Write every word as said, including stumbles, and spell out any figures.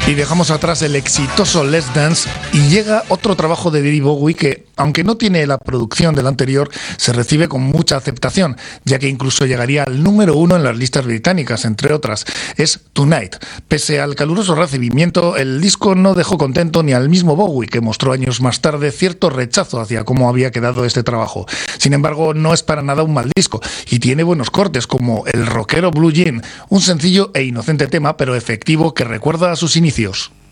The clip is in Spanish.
Y dejamos atrás el exitoso Let's Dance y llega otro trabajo de David Bowie que, aunque no tiene la producción del anterior, se recibe con mucha aceptación, ya que incluso llegaría al número uno en las listas británicas, entre otras. Es Tonight. Pese al caluroso recibimiento, el disco no dejó contento ni al mismo Bowie, que mostró años más tarde cierto rechazo hacia cómo había quedado este trabajo. Sin embargo, no es para nada un mal disco y tiene buenos cortes, como el rockero Blue Jean, un sencillo e inocente tema, pero efectivo que recuerda a sus inicios.